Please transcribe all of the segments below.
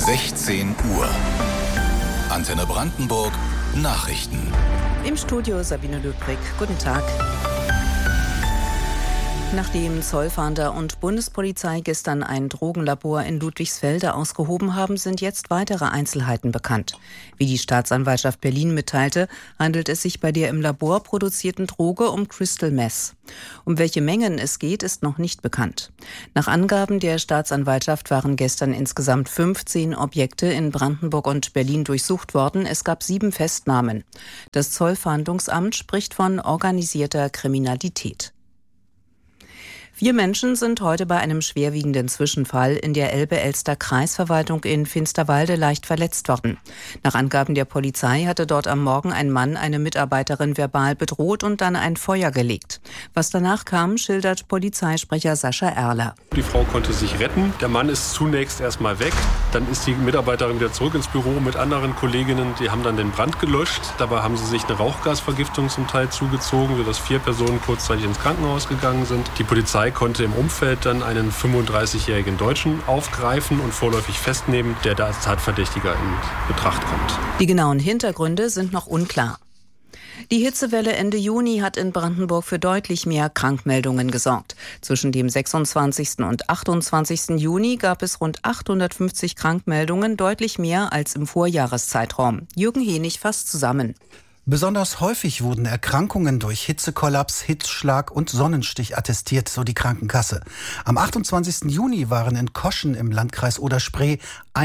16 Uhr. Antenne Brandenburg Nachrichten. Im Studio Sabine Ludwig. Guten Tag. Nachdem Zollfahnder und Bundespolizei gestern ein Drogenlabor in Ludwigsfelde ausgehoben haben, sind jetzt weitere Einzelheiten bekannt. Wie die Staatsanwaltschaft Berlin mitteilte, handelt es sich bei der im Labor produzierten Droge um Crystal Meth. Um welche Mengen es geht, ist noch nicht bekannt. Nach Angaben der Staatsanwaltschaft waren gestern insgesamt 15 Objekte in Brandenburg und Berlin durchsucht worden. Es gab 7 Festnahmen. Das Zollfahndungsamt spricht von organisierter Kriminalität. 4 Menschen sind heute bei einem schwerwiegenden Zwischenfall in der Elbe-Elster-Kreisverwaltung in Finsterwalde leicht verletzt worden. Nach Angaben der Polizei hatte dort am Morgen ein Mann eine Mitarbeiterin verbal bedroht und dann ein Feuer gelegt. Was danach kam, schildert Polizeisprecher Sascha Erler. Die Frau konnte sich retten. Der Mann ist zunächst erstmal weg. Dann ist die Mitarbeiterin wieder zurück ins Büro mit anderen Kolleginnen. Die haben dann den Brand gelöscht. Dabei haben sie sich eine Rauchgasvergiftung zum Teil zugezogen, sodass 4 Personen kurzzeitig ins Krankenhaus gegangen sind. Die Polizei konnte im Umfeld dann einen 35-jährigen Deutschen aufgreifen und vorläufig festnehmen, der da als Tatverdächtiger in Betracht kommt. Die genauen Hintergründe sind noch unklar. Die Hitzewelle Ende Juni hat in Brandenburg für deutlich mehr Krankmeldungen gesorgt. Zwischen dem 26. und 28. Juni gab es rund 850 Krankmeldungen, deutlich mehr als im Vorjahreszeitraum. Jürgen Henig fasst zusammen. Besonders häufig wurden Erkrankungen durch Hitzekollaps, Hitzschlag und Sonnenstich attestiert, so die Krankenkasse. Am 28. Juni waren in Koschen im Landkreis Oder-Spree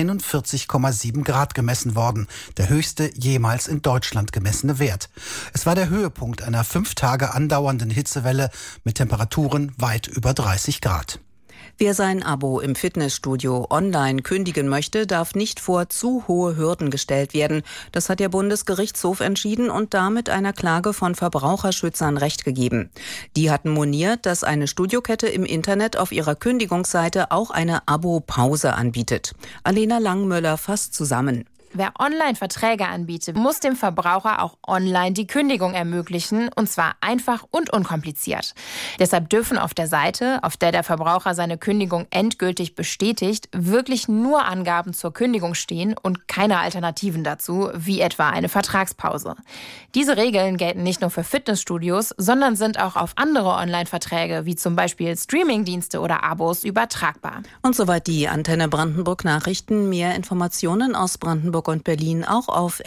41,7 Grad gemessen worden, der höchste jemals in Deutschland gemessene Wert. Es war der Höhepunkt einer 5 Tage andauernden Hitzewelle mit Temperaturen weit über 30 Grad. Wer sein Abo im Fitnessstudio online kündigen möchte, darf nicht vor zu hohe Hürden gestellt werden. Das hat der Bundesgerichtshof entschieden und damit einer Klage von Verbraucherschützern Recht gegeben. Die hatten moniert, dass eine Studiokette im Internet auf ihrer Kündigungsseite auch eine Abo-Pause anbietet. Alena Langmöller fasst zusammen. Wer Online-Verträge anbietet, muss dem Verbraucher auch online die Kündigung ermöglichen, und zwar einfach und unkompliziert. Deshalb dürfen auf der Seite, auf der der Verbraucher seine Kündigung endgültig bestätigt, wirklich nur Angaben zur Kündigung stehen und keine Alternativen dazu, wie etwa eine Vertragspause. Diese Regeln gelten nicht nur für Fitnessstudios, sondern sind auch auf andere Online-Verträge, wie zum Beispiel Streamingdienste oder Abos, übertragbar. Und soweit die Antenne Brandenburg Nachrichten. Mehr Informationen aus Brandenburg und Berlin auch auf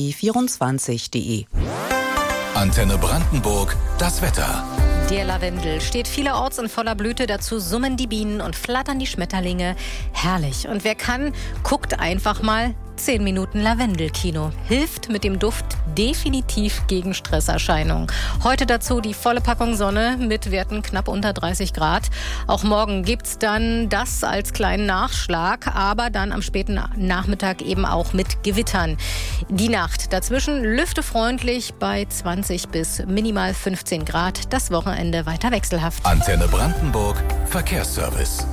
rbb24.de. Antenne Brandenburg, das Wetter. Der Lavendel steht vielerorts in voller Blüte, dazu summen die Bienen und flattern die Schmetterlinge. Herrlich. Und wer kann, guckt einfach mal 10 Minuten Lavendelkino. Hilft mit dem Duft definitiv gegen Stresserscheinungen. Heute dazu die volle Packung Sonne mit Werten knapp unter 30 Grad. Auch morgen gibt's dann das als kleinen Nachschlag, aber dann am späten Nachmittag eben auch mit Gewittern. Die Nacht dazwischen lüftefreundlich bei 20 bis minimal 15 Grad. Das Wochenende weiter wechselhaft. Antenne Brandenburg Verkehrsservice.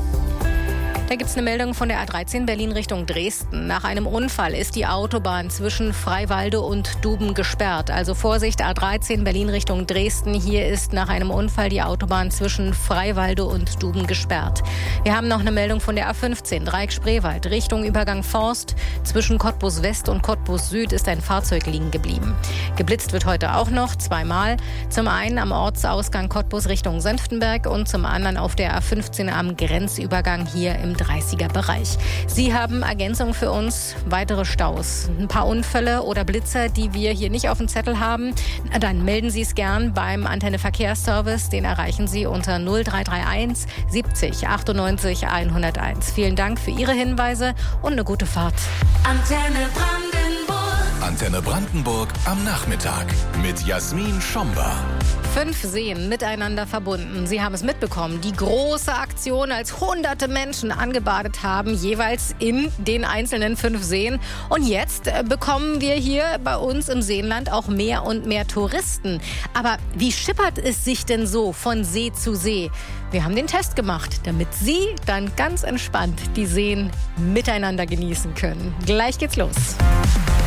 Da gibt es eine Meldung von der A13 Berlin Richtung Dresden. Nach einem Unfall ist die Autobahn zwischen Freiwalde und Duben gesperrt. Also Vorsicht, A13 Berlin Richtung Dresden. Hier ist nach einem Unfall die Autobahn zwischen Freiwalde und Duben gesperrt. Wir haben noch eine Meldung von der A15 Dreieck-Spreewald Richtung Übergang Forst. Zwischen Cottbus West und Cottbus Süd ist ein Fahrzeug liegen geblieben. Geblitzt wird heute auch noch 2-mal. Zum einen am Ortsausgang Cottbus Richtung Senftenberg und zum anderen auf der A15 am Grenzübergang hier im 30er-Bereich. Sie haben Ergänzung für uns, weitere Staus, ein paar Unfälle oder Blitzer, die wir hier nicht auf dem Zettel haben. Dann melden Sie es gern beim Antenne Verkehrsservice. Den erreichen Sie unter 0331 70 98 101. Vielen Dank für Ihre Hinweise und eine gute Fahrt. Antenne Brandenburg am Nachmittag mit Jasmin Schomba. 5 Seen miteinander verbunden. Sie haben es mitbekommen, die große Aktion, als hunderte Menschen angebadet haben, jeweils in den einzelnen 5 Seen. Und jetzt bekommen wir hier bei uns im Seenland auch mehr und mehr Touristen. Aber wie schippert es sich denn so von See zu See? Wir haben den Test gemacht, damit Sie dann ganz entspannt die Seen miteinander genießen können. Gleich geht's los.